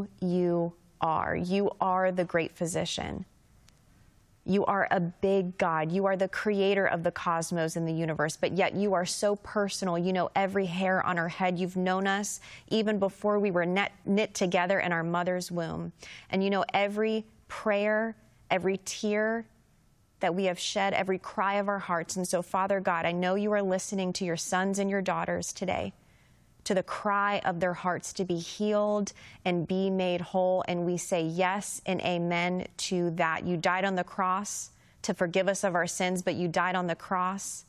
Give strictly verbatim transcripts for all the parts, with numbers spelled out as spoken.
who you are. You are the great physician. You are a big God. You are the creator of the cosmos and the universe, but yet you are so personal. You know every hair on our head. You've known us even before we were knit, knit together in our mother's womb. And you know every prayer, every tear that we have shed, every cry of our hearts. And so, Father God, I know you are listening to your sons and your daughters today, to the cry of their hearts to be healed and be made whole. And we say yes and amen to that. You died on the cross to forgive us of our sins, but you died on the cross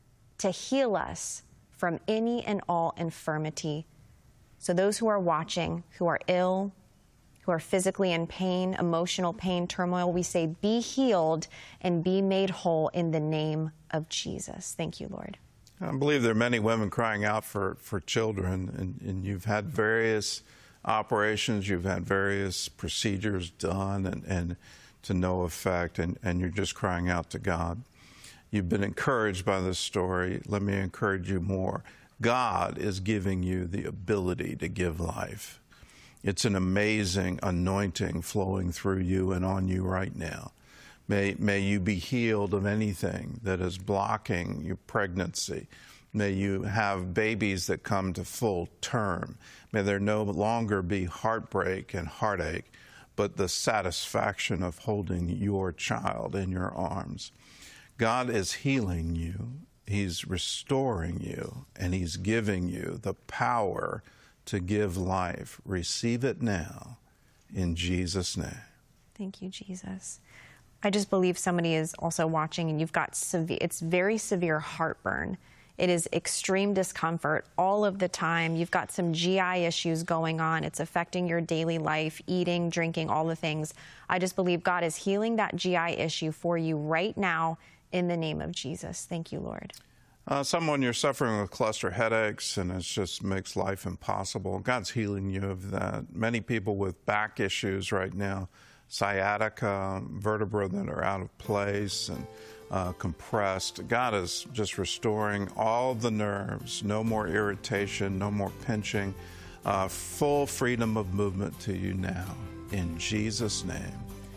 to heal us from any and all infirmity. So those who are watching, who are ill, who are physically in pain, emotional pain, turmoil, we say be healed and be made whole in the name of Jesus. Thank you, Lord. I believe there are many women crying out for, for children, and, and you've had various operations, you've had various procedures done, and, and to no effect, and, and you're just crying out to God. You've been encouraged by this story. Let me encourage you more. God is giving you the ability to give life. It's an amazing anointing flowing through you and on you right now. May, may you be healed of anything that is blocking your pregnancy. May you have babies that come to full term. May there no longer be heartbreak and heartache, but the satisfaction of holding your child in your arms. God is healing you. He's restoring you, and He's giving you the power to give life. Receive it now in Jesus' name. Thank you, Jesus. I just believe somebody is also watching and you've got severe, it's very severe heartburn. It is extreme discomfort all of the time. You've got some G I issues going on. It's affecting your daily life, eating, drinking, all the things. I just believe God is healing that G I issue for you right now in the name of Jesus. Thank you, Lord. Uh, someone, you're suffering with cluster headaches and it just makes life impossible. God's healing you of that. Many people with back issues right now, sciatica, vertebrae that are out of place and uh, compressed. God is just restoring all the nerves, no more irritation, no more pinching, uh, full freedom of movement to you now. In Jesus' name,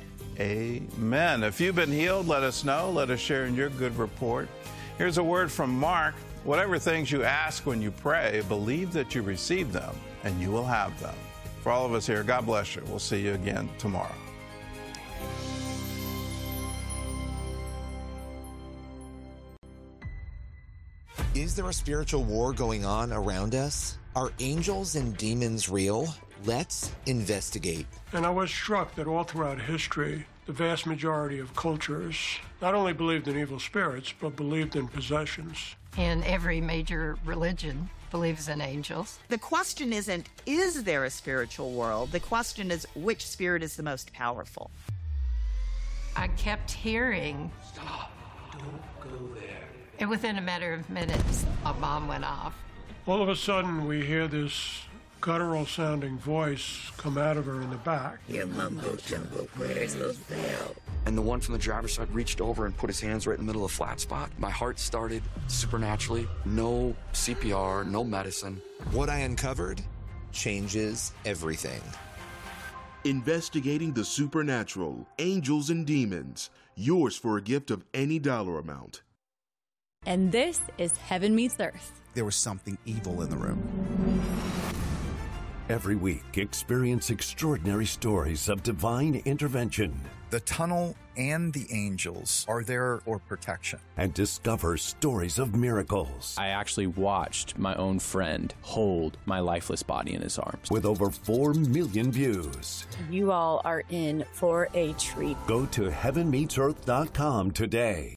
amen. If you've been healed, let us know. Let us share in your good report. Here's a word from Mark. Whatever things you ask when you pray, believe that you receive them and you will have them. For all of us here, God bless you. We'll see you again tomorrow. Is there a spiritual war going on around us? Are angels and demons real? Let's investigate. And I was struck that all throughout history, the vast majority of cultures not only believed in evil spirits, but believed in possessions. And every major religion believes in angels. The question isn't, is there a spiritual world? The question is, which spirit is the most powerful? I kept hearing, stop, don't go there. And within a matter of minutes, a bomb went off. All of a sudden, we hear this guttural-sounding voice come out of her in the back. Your mumbo-jumbo prayers will fail. And the one from the driver's side reached over and put his hands right in the middle of the flat spot. My heart started supernaturally. No C P R, no medicine. What I uncovered changes everything. Investigating the supernatural, angels and demons. Yours for a gift of any dollar amount. And this is Heaven Meets Earth. There was something evil in the room. Every week, experience extraordinary stories of divine intervention. The tunnel and the angels are there for protection. And discover stories of miracles. I actually watched my own friend hold my lifeless body in his arms. With over four million views. You all are in for a treat. Go to heaven meets earth dot com today.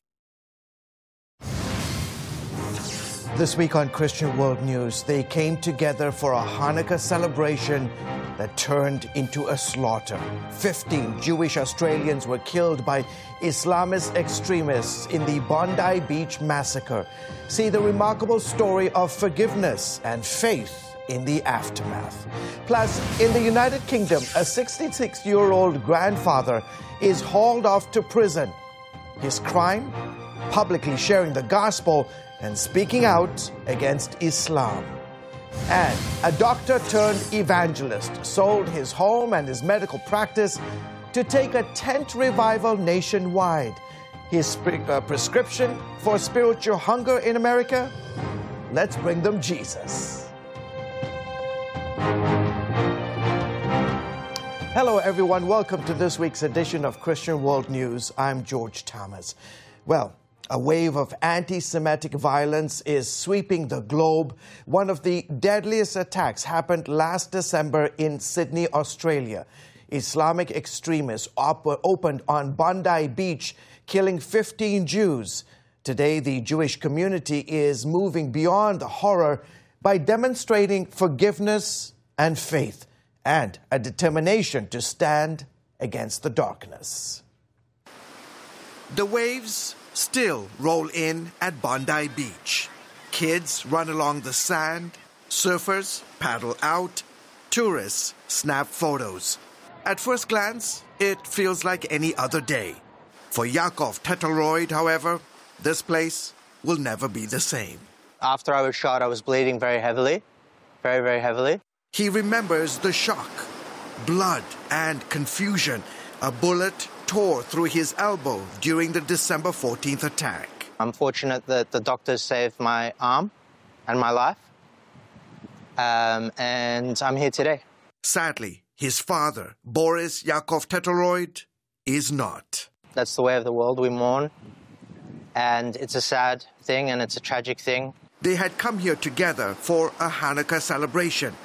This week on Christian World News, they came together for a Hanukkah celebration that turned into a slaughter. Fifteen Jewish Australians were killed by Islamist extremists in the Bondi Beach massacre. See the remarkable story of forgiveness and faith in the aftermath. Plus, in the United Kingdom, a sixty-six-year-old grandfather is hauled off to prison. His crime? Publicly sharing the gospel and speaking out against Islam. And a doctor turned evangelist sold his home and his medical practice to take a tent revival nationwide. His pre- uh, prescription for spiritual hunger in America? Let's bring them Jesus. Hello, everyone. Welcome to this week's edition of Christian World News. I'm George Thomas. Well, a wave of anti-Semitic violence is sweeping the globe. One of the deadliest attacks happened last December in Sydney, Australia. Islamic extremists op- opened on Bondi Beach, killing fifteen Jews. Today, the Jewish community is moving beyond the horror by demonstrating forgiveness and faith and a determination to stand against the darkness. The waves still roll in at Bondi Beach. Kids run along the sand, surfers paddle out, tourists snap photos. At first glance, it feels like any other day. For Yakov Tetelroyd, however, this place will never be the same. After I was shot, I was bleeding very heavily, very, very heavily. He remembers the shock, blood and confusion. A bullet tore through his elbow during the December fourteenth attack. I'm fortunate that the doctors saved my arm and my life, um, and I'm here today. Sadly, his father, Boris Yakov Tetelroyd, is not. That's the way of the world. We mourn, and it's a sad thing, and it's a tragic thing. They had come here together for a Hanukkah celebration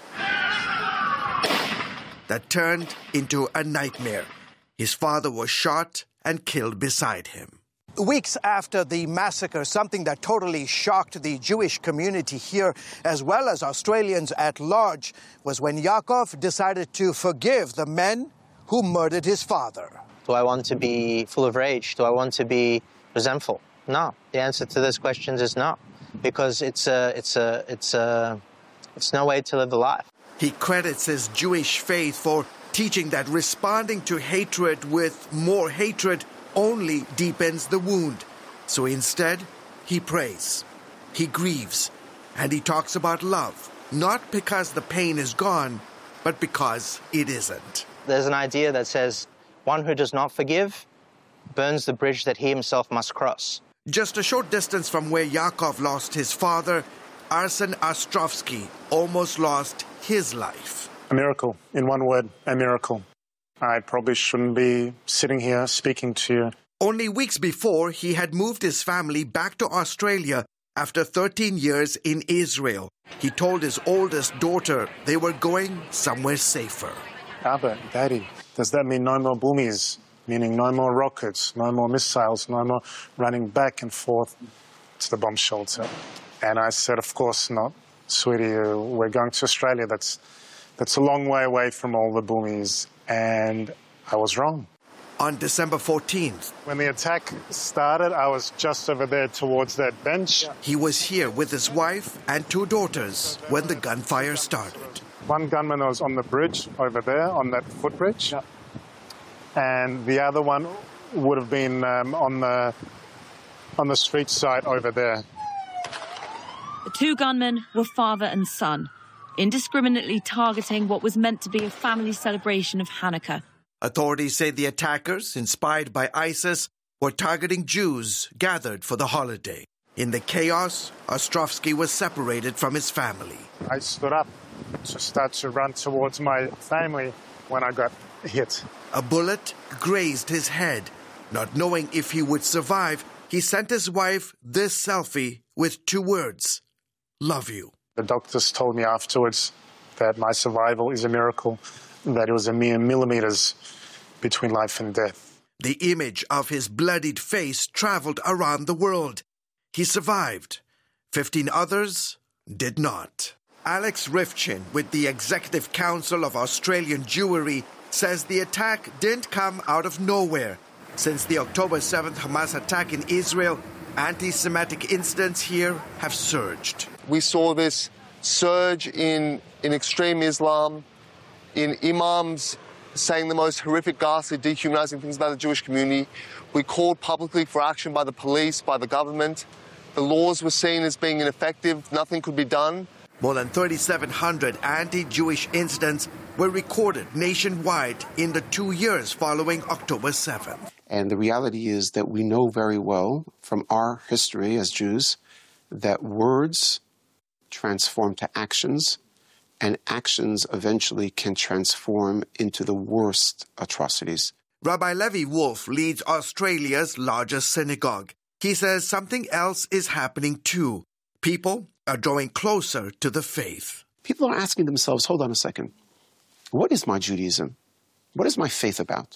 that turned into a nightmare. His father was shot and killed beside him. Weeks after the massacre, something that totally shocked the Jewish community here, as well as Australians at large, was when Yakov decided to forgive the men who murdered his father. Do I want to be full of rage? Do I want to be resentful? No. The answer to those questions is no, because it's a, it's a, it's a, it's no way to live a life. He credits his Jewish faith for teaching that responding to hatred with more hatred only deepens the wound. So instead, he prays, he grieves, and he talks about love, not because the pain is gone, but because it isn't. There's an idea that says one who does not forgive burns the bridge that he himself must cross. Just a short distance from where Yakov lost his father, Arsen Ostrovsky almost lost his life. A miracle. In one word, a miracle. I probably shouldn't be sitting here speaking to you. Only weeks before, he had moved his family back to Australia after thirteen years in Israel. He told his oldest daughter they were going somewhere safer. Abba, Daddy, does that mean no more boomies? Meaning no more rockets, no more missiles, no more running back and forth to the bomb shelter? And I said, of course not, sweetie. We're going to Australia. That's That's a long way away from all the boomies, and I was wrong. On December fourteenth, when the attack started, I was just over there towards that bench. He was here with his wife and two daughters when the gunfire started. One gunman was on the bridge over there, on that footbridge, yeah. And the other one would have been um, on the on the street side over there. The two gunmen were father and son, indiscriminately targeting what was meant to be a family celebration of Hanukkah. Authorities say the attackers, inspired by ISIS, were targeting Jews gathered for the holiday. In the chaos, Ostrovsky was separated from his family. I stood up to start to run towards my family when I got hit. A bullet grazed his head. Not knowing if he would survive, he sent his wife this selfie with two words: love you. The doctors told me afterwards that my survival is a miracle, that it was a mere millimeters between life and death. The image of his bloodied face traveled around the world. He survived. Fifteen others did not. Alex Rifchin, with the Executive Council of Australian Jewry, says the attack didn't come out of nowhere. Since the October seventh Hamas attack in Israel, anti-Semitic incidents here have surged. We saw this surge in, in extreme Islam, in imams saying the most horrific, ghastly, dehumanizing things about the Jewish community. We called publicly for action by the police, by the government. The laws were seen as being ineffective. Nothing could be done. More than thirty-seven hundred anti-Jewish incidents were recorded nationwide in the two years following October seventh. And the reality is that we know very well from our history as Jews that words transform to actions, and actions eventually can transform into the worst atrocities. Rabbi Levi Wolf leads Australia's largest synagogue. He says something else is happening too. People are drawing closer to the faith. People are asking themselves, hold on a second, what is my Judaism? What is my faith about?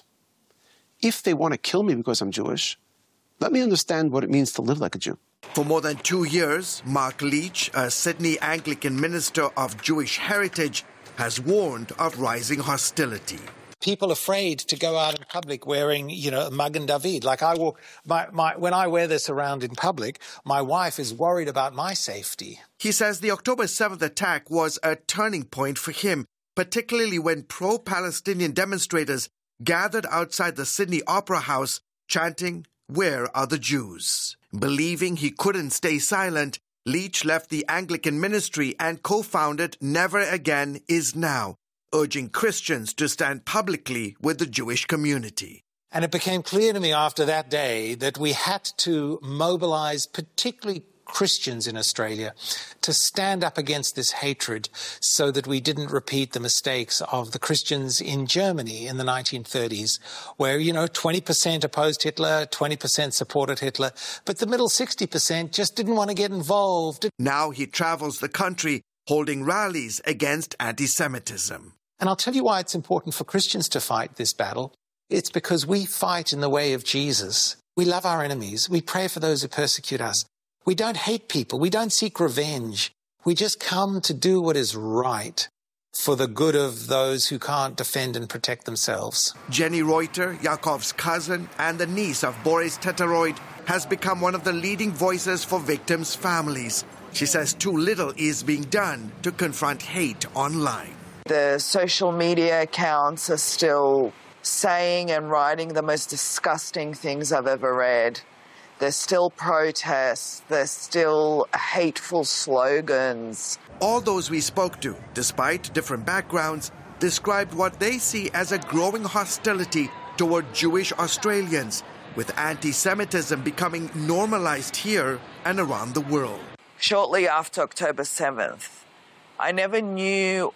If they want to kill me because I'm Jewish, let me understand what it means to live like a Jew. For more than two years, Mark Leach, a Sydney Anglican minister of Jewish heritage, has warned of rising hostility. People afraid to go out in public wearing, you know, Magen David. Like I walk, my, my, when I wear this around in public, my wife is worried about my safety. He says the October seventh attack was a turning point for him, particularly when pro-Palestinian demonstrators gathered outside the Sydney Opera House chanting, "Where are the Jews?" Believing he couldn't stay silent, Leach left the Anglican ministry and co-founded Never Again Is Now, urging Christians to stand publicly with the Jewish community. And it became clear to me after that day that we had to mobilize particularly Christians in Australia to stand up against this hatred so that we didn't repeat the mistakes of the Christians in Germany in the nineteen thirties, where, you know, twenty percent opposed Hitler, twenty percent supported Hitler, but the middle sixty percent just didn't want to get involved. Now he travels the country holding rallies against anti-Semitism. And I'll tell you why it's important for Christians to fight this battle. It's because we fight in the way of Jesus. We love our enemies. We pray for those who persecute us. We don't hate people. We don't seek revenge. We just come to do what is right for the good of those who can't defend and protect themselves. Jenny Reuter, Yaakov's cousin and the niece of Boris Teteroid, has become one of the leading voices for victims' families. She says too little is being done to confront hate online. The social media accounts are still saying and writing the most disgusting things I've ever read. There's still protests, there's still hateful slogans. All those we spoke to, despite different backgrounds, described what they see as a growing hostility toward Jewish Australians, with anti-Semitism becoming normalized here and around the world. Shortly after October seventh, I never knew,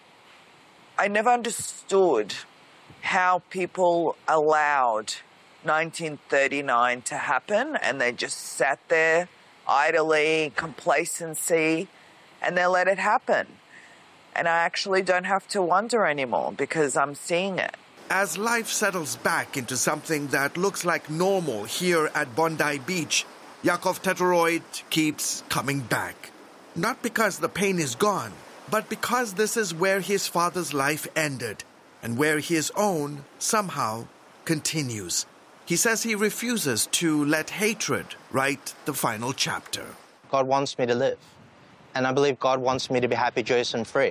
I never understood how people allowed nineteen thirty-nine to happen, and they just sat there idly, complacency, and they let it happen. And I actually don't have to wonder anymore because I'm seeing it. As life settles back into something that looks like normal here at Bondi Beach, Yaakov Teteroid keeps coming back. Not because the pain is gone, but because this is where his father's life ended and where his own somehow continues. He says he refuses to let hatred write the final chapter. God wants me to live, and I believe God wants me to be happy, joyous, and free.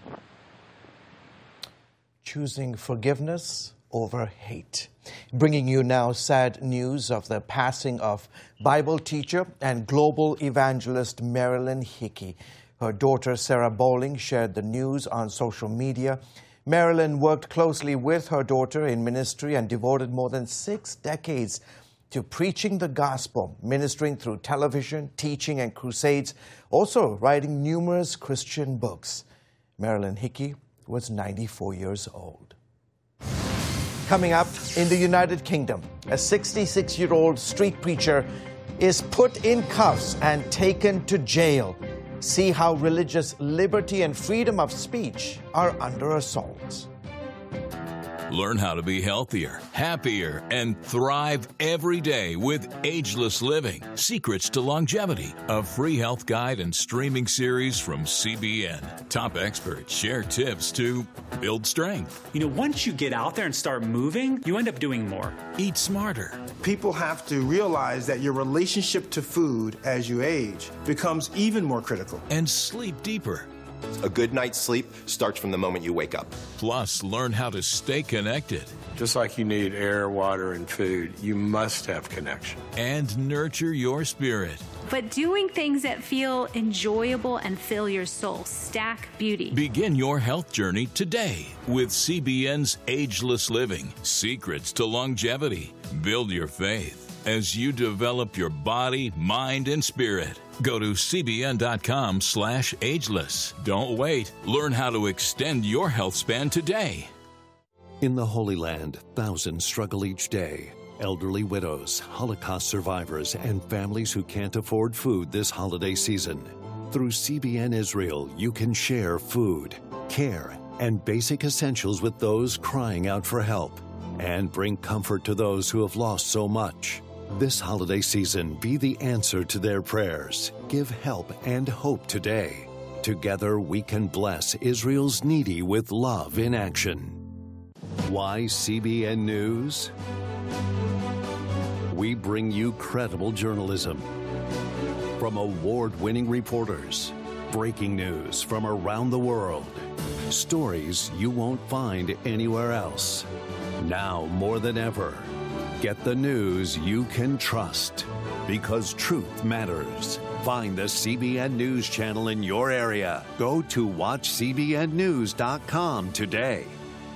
Choosing forgiveness over hate. Bringing you now sad news of the passing of Bible teacher and global evangelist Marilyn Hickey. Her daughter Sarah Bowling shared the news on social media. Marilyn worked closely with her daughter in ministry and devoted more than six decades to preaching the gospel, ministering through television, teaching and crusades, also writing numerous Christian books. Marilyn Hickey was ninety-four years old. Coming up, in the United Kingdom, a sixty-six-year-old street preacher is put in cuffs and taken to jail. See how religious liberty and freedom of speech are under assault. Learn how to be healthier, happier, and thrive every day with Ageless Living, Secrets to Longevity, a free health guide and streaming series from C B N. Top experts share tips to build strength. You know, once you get out there and start moving, you end up doing more. Eat smarter. People have to realize that your relationship to food as you age becomes even more critical. And sleep deeper. A good night's sleep starts from the moment you wake up. Plus, learn how to stay connected. Just like you need air, water, and food, you must have connection. And nurture your spirit. but doing things that feel enjoyable and fill your soul. Stack Beauty. Begin your health journey today with C B N's Ageless Living, Secrets to Longevity. Build your faith as you develop your body, mind, and spirit. Go to cbn.com slash ageless. Don't wait. Learn how to extend your health span today. In the Holy Land, thousands struggle each day. Elderly widows, Holocaust survivors, and families who can't afford food this holiday season. Through C B N Israel, you can share food, care, and basic essentials with those crying out for help, and bring comfort to those who have lost so much. This holiday season, be the answer to their prayers. Give help and hope today. Together, we can bless Israel's needy with love in action. Why C B N News? We bring you credible journalism from award-winning reporters, breaking news from around the world, stories you won't find anywhere else. Now more than ever, get the news you can trust, because truth matters. Find the C B N News channel in your area. Go to watch c b n news dot com today.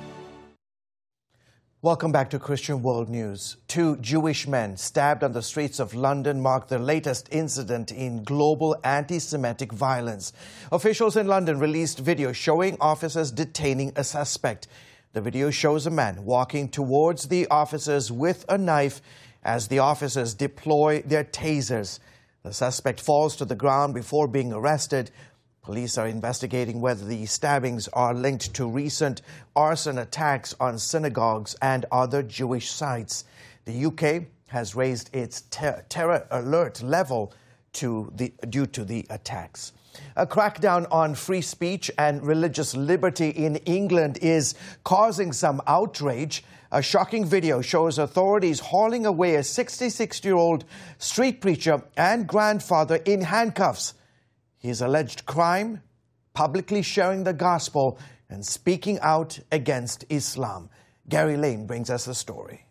Welcome back to Christian World News. Two Jewish men stabbed on the streets of London marked the latest incident in global anti-Semitic violence. Officials in London released video showing officers detaining a suspect. The video shows a man walking towards the officers with a knife as the officers deploy their tasers. The suspect falls to the ground before being arrested. Police are investigating whether the stabbings are linked to recent arson attacks on synagogues and other Jewish sites. The U K has raised its ter- terror alert level to the, due to the attacks. A crackdown on free speech and religious liberty in England is causing some outrage. A shocking video shows authorities hauling away a sixty-six-year-old street preacher and grandfather in handcuffs. His alleged crime, publicly sharing the gospel and speaking out against Islam. Gary Lane brings us the story.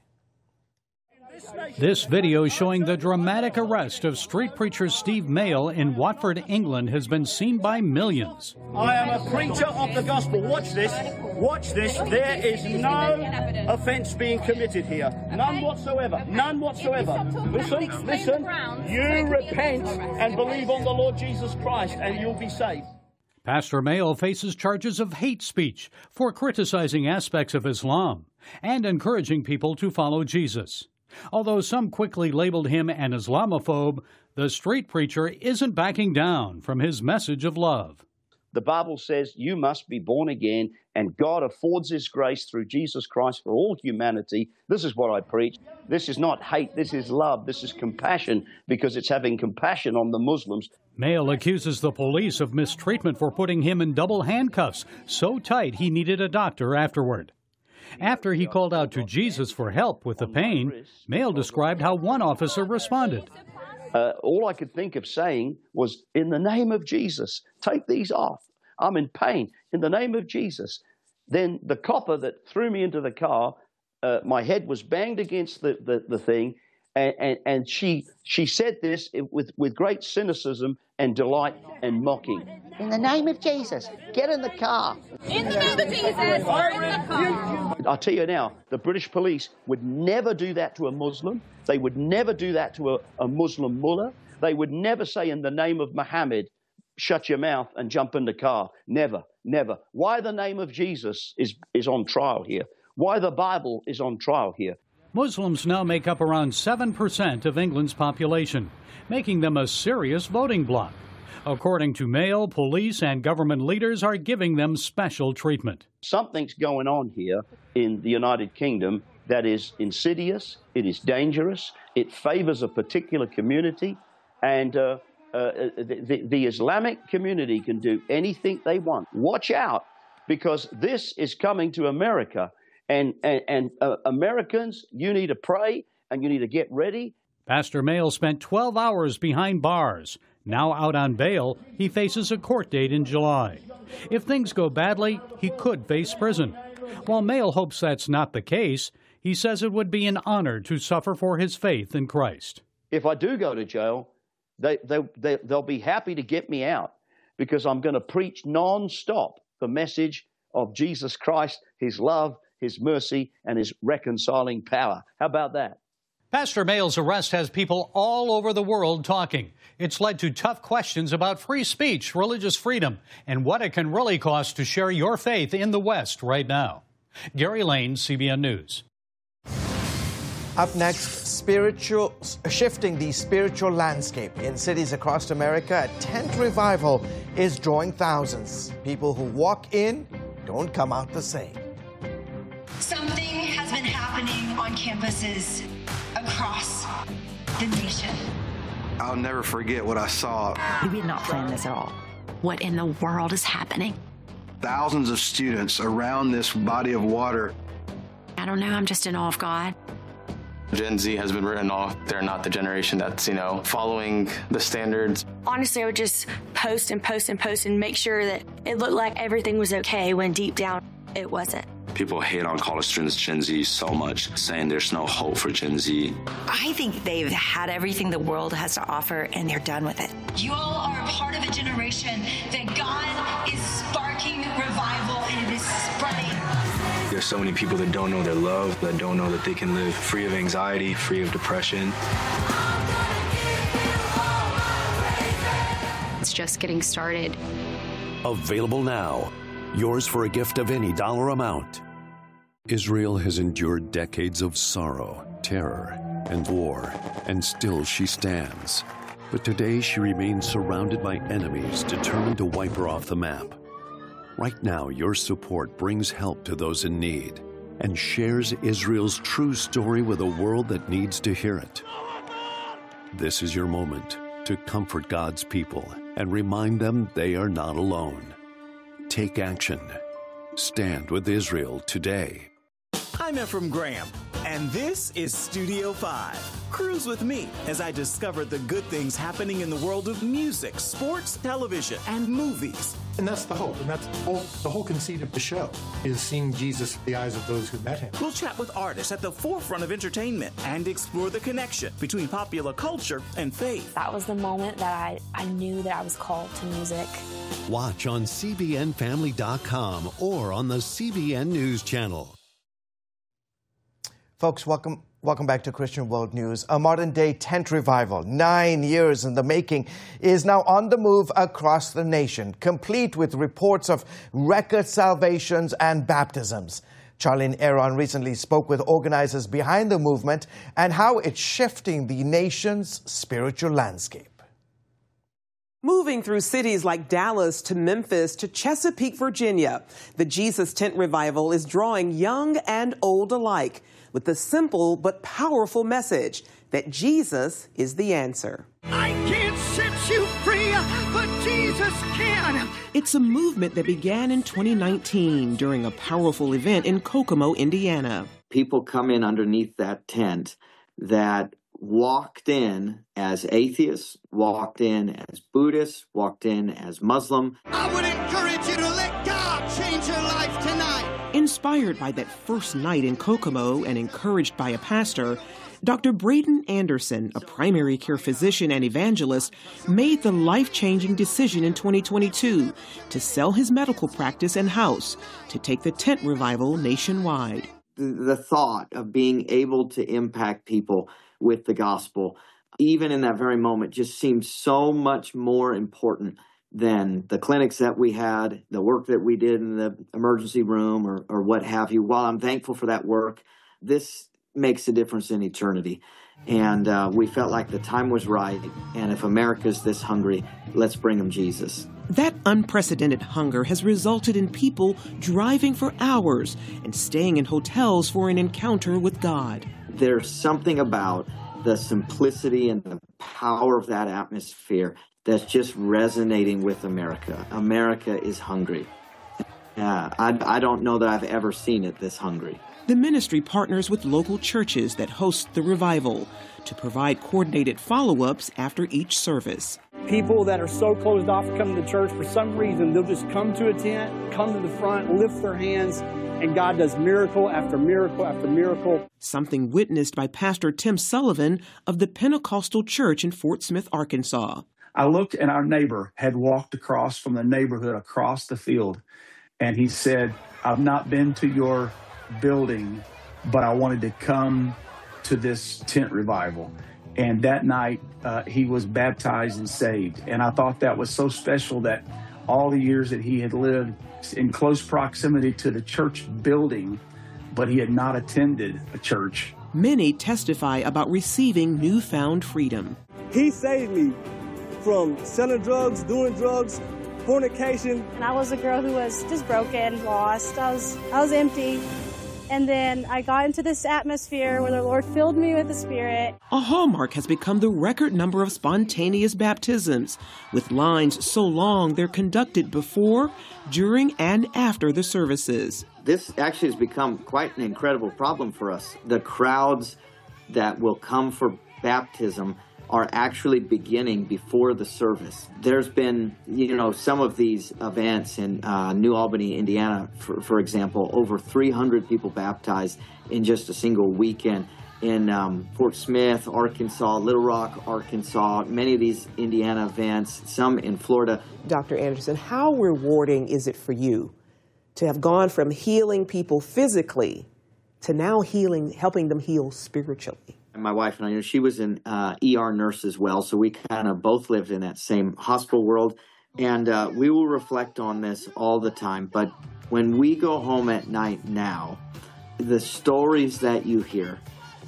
This video showing the dramatic arrest of street preacher Steve Mail in Watford, England, has been seen by millions. I am a preacher of the gospel. Watch this. Watch this. There is no offence being committed here. None whatsoever. None whatsoever. Listen, listen. You repent and believe on the Lord Jesus Christ and you'll be saved. Pastor Mail faces charges of hate speech for criticizing aspects of Islam and encouraging people to follow Jesus. Although some quickly labeled him an Islamophobe, the street preacher isn't backing down from his message of love. The Bible says you must be born again, and God affords His grace through Jesus Christ for all humanity. This is what I preach. This is not hate, this is love, this is compassion, because it's having compassion on the Muslims. Mail accuses the police of mistreatment for putting him in double handcuffs, so tight he needed a doctor afterward. After he called out to Jesus for help with the pain, Mail described how one officer responded. Uh, all I could think of saying was, in the name of Jesus, take these off. I'm in pain. In the name of Jesus. Then the copper that threw me into the car, uh, my head was banged against the, the, the thing, and, and, and she she said this with, with great cynicism and delight and mocking. In the name of Jesus, get in the car. In the name of Jesus, get in the car. I'll tell you now, the British police would never do that to a Muslim. They would never do that to a, a Muslim mullah. They would never say, in the name of Muhammad, shut your mouth and jump in the car. Never, never. Why the name of Jesus is, is on trial here. Why the Bible is on trial here. Muslims now make up around seven percent of England's population, making them a serious voting bloc. According to Mail, police and government leaders are giving them special treatment. Something's going on here in the United Kingdom that is insidious, it is dangerous, it favors a particular community, and uh, uh, the, the, the Islamic community can do anything they want. Watch out, because this is coming to America, and, and, and uh, Americans, you need to pray and you need to get ready. Pastor Mail spent twelve hours behind bars. Now out on bail, he faces a court date in July. If things go badly, he could face prison. While Mail hopes that's not the case, he says it would be an honor to suffer for his faith in Christ. If I do go to jail, They, they, they, they'll be happy to get me out because I'm going to preach non-stop the message of Jesus Christ, his love, his mercy, and his reconciling power. How about that? Pastor Mayall's arrest has people all over the world talking. It's led to tough questions about free speech, religious freedom, and what it can really cost to share your faith in the West right now. Gary Lane, C B N News. Up next, spiritual, shifting the spiritual landscape in cities across America, a tent revival is drawing thousands. People who walk in don't come out the same. Something has been happening on campuses across the nation. I'll never forget what I saw. We did not plan this at all. What in the world is happening? Thousands of students around this body of water. I don't know, I'm just in awe of God. Gen Z has been written off. They're not the generation that's, you know, following the standards. Honestly, I would just post and post and post and make sure that it looked like everything was okay when deep down it wasn't. People hate on college students, Gen Z, so much, saying there's no hope for Gen Z. I think they've had everything the world has to offer and they're done with it. You all are a part of a generation that God is sparking revival and it is spreading. There's so many people that don't know their love, that don't know that they can live free of anxiety, free of depression. It's just getting started. Available now. Yours for a gift of any dollar amount. Israel has endured decades of sorrow, terror, and war, and still she stands. But today she remains surrounded by enemies determined to wipe her off the map. Right now, your support brings help to those in need and shares Israel's true story with a world that needs to hear it. This is your moment to comfort God's people and remind them they are not alone. Take action. Stand with Israel today. I'm Ephraim Graham, and this is Studio five. Cruise with me as I discover the good things happening in the world of music, sports, television, and movies. And that's the hope, and that's the whole, the whole conceit of the show, is seeing Jesus through the eyes of those who met him. We'll chat with artists at the forefront of entertainment and explore the connection between popular culture and faith. That was the moment that I, I knew that I was called to music. Watch on C B N Family dot com or on the C B N News Channel. Folks, welcome welcome back to Christian World News. A modern-day tent revival, nine years in the making, is now on the move across the nation, complete with reports of record salvations and baptisms. Charlene Aaron recently spoke with organizers behind the movement and how it's shifting the nation's spiritual landscape. Moving through cities like Dallas to Memphis to Chesapeake, Virginia, the Jesus Tent Revival is drawing young and old alike with the simple but powerful message that Jesus is the answer. I can't set you free, but Jesus can. It's a movement that began in twenty nineteen during a powerful event in Kokomo, Indiana. People come in underneath that tent that walked in as atheists, walked in as Buddhists, walked in as Muslim. I would encourage you to let God change your life tonight. Inspired by that first night in Kokomo and encouraged by a pastor, Doctor Braden Anderson, a primary care physician and evangelist, made the life-changing decision in twenty twenty-two to sell his medical practice and house to take the tent revival nationwide. The thought of being able to impact people with the gospel, even in that very moment, just seemed so much more important than the clinics that we had, the work that we did in the emergency room or, or what have you. While I'm thankful for that work, this makes a difference in eternity. And uh, we felt like the time was right. And if America's this hungry, let's bring them Jesus. That unprecedented hunger has resulted in people driving for hours and staying in hotels for an encounter with God. There's something about the simplicity and the power of that atmosphere that's just resonating with America. America is hungry. Uh, I, I don't know that I've ever seen it this hungry. The ministry partners with local churches that host the revival to provide coordinated follow-ups after each service. People that are so closed off from coming to church, for some reason, they'll just come to a tent, come to the front, lift their hands, and God does miracle after miracle after miracle. Something witnessed by Pastor Tim Sullivan of the Pentecostal Church in Fort Smith, Arkansas. I looked and our neighbor had walked across from the neighborhood across the field, and he said, I've not been to your building, but I wanted to come to this tent revival. And that night, uh, he was baptized and saved. And I thought that was so special that all the years that he had lived in close proximity to the church building, but he had not attended a church. Many testify about receiving newfound freedom. He saved me from selling drugs, doing drugs, fornication. And I was a girl who was just broken, lost. I was, I was empty. And then I got into this atmosphere where the Lord filled me with the Spirit. A hallmark has become the record number of spontaneous baptisms, with lines so long they're conducted before, during, and after the services. This actually has become quite an incredible problem for us. The crowds that will come for baptism are actually beginning before the service. There's been, you know, some of these events in uh, New Albany, Indiana, for, for example, over three hundred people baptized in just a single weekend. In um, Fort Smith, Arkansas, Little Rock, Arkansas, many of these Indiana events, some in Florida. Doctor Anderson, how rewarding is it for you to have gone from healing people physically to now healing, helping them heal spiritually? My wife and I, you know, she was an uh, E R nurse as well, so we kind of both lived in that same hospital world. And uh, we will reflect on this all the time. But when we go home at night now, the stories that you hear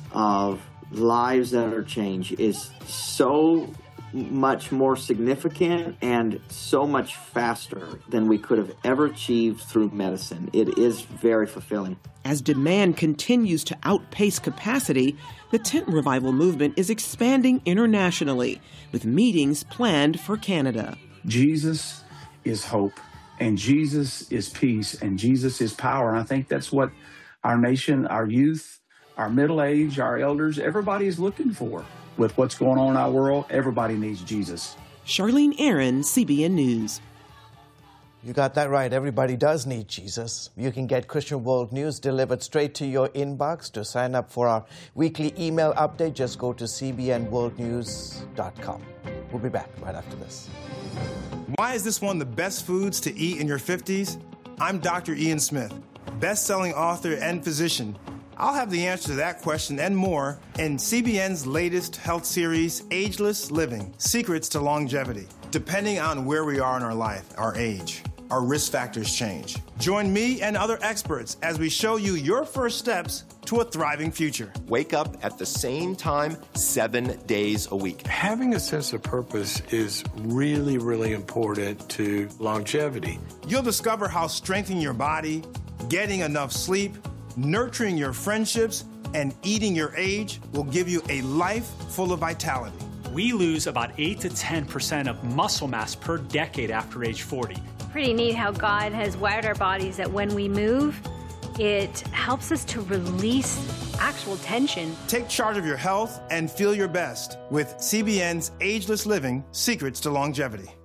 of lives that are changed is so much more significant and so much faster than we could have ever achieved through medicine. It is very fulfilling. As demand continues to outpace capacity, the tent revival movement is expanding internationally, with meetings planned for Canada. Jesus is hope, and Jesus is peace, and Jesus is power. And I think that's what our nation, our youth, our middle age, our elders, everybody is looking for. With what's going on in our world, everybody needs Jesus. Charlene Aaron, C B N News. You got that right. Everybody does need Jesus. You can get Christian World News delivered straight to your inbox. To sign up for our weekly email update, just go to c b n world news dot com. We'll be back right after this. Why is this one of the best foods to eat in your fifties? I'm Doctor Ian Smith, best-selling author and physician. I'll have the answer to that question and more in C B N's latest health series, Ageless Living, Secrets to Longevity. Depending on where we are in our life, our age, our risk factors change. Join me and other experts as we show you your first steps to a thriving future. Wake up at the same time, seven days a week. Having a sense of purpose is really, really important to longevity. You'll discover how strengthening your body, getting enough sleep, nurturing your friendships, and eating your age will give you a life full of vitality. We lose about eight to ten percent of muscle mass per decade after age forty. Pretty neat how God has wired our bodies that when we move, it helps us to release actual tension. Take charge of your health and feel your best with C B N's Ageless Living, Secrets to Longevity.